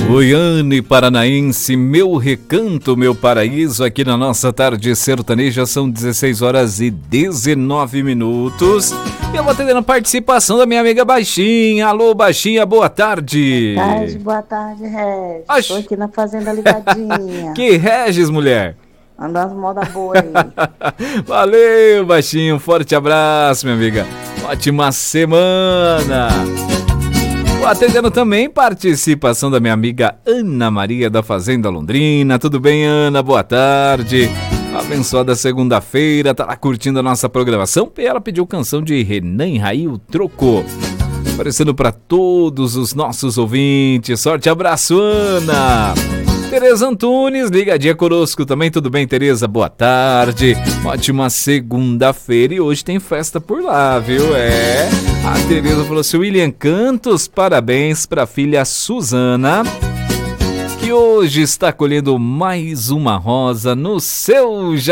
Goiânia e Paranaense, meu recanto, meu paraíso, aqui na nossa tarde sertaneja, são 16 horas e 19 minutos. E eu vou atendendo a participação da minha amiga Baixinha. Alô, Baixinha, boa tarde. Boa tarde, Regis. Estou aqui na Fazenda ligadinha. Que Regis, mulher? Andando moda boa aí. Valeu, Baixinho, um forte abraço, minha amiga. Ótima semana. Atendendo também participação da minha amiga Ana Maria da Fazenda Londrina. Tudo bem, Ana? Boa tarde. Abençoada segunda-feira, tá lá curtindo a nossa programação. E ela pediu canção de Renan Rail Trocou. Aparecendo para todos os nossos ouvintes. Sorte, abraço, Ana. Tereza Antunes, ligadinha conosco também. Tudo bem, Tereza? Boa tarde. Ótima segunda-feira e hoje tem festa por lá, viu? A Tereza falou assim: William Cantos, parabéns pra filha Suzana, que hoje está colhendo mais uma rosa no seu jardim.